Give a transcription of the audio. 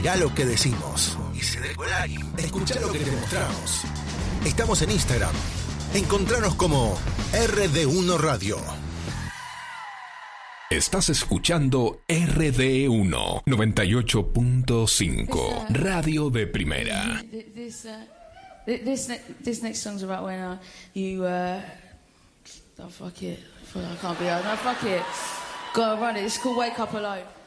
Mirá lo que decimos. Y si de Colari, escuchá lo que te mostramos. Estamos en Instagram. Encontranos como RD1 Radio. Estás escuchando RD1 98.5, Radio de Primera. This next song's about when you oh, fuck it. I can't be out. No, fuck it. Gotta run it. It's called Wake Up Alone.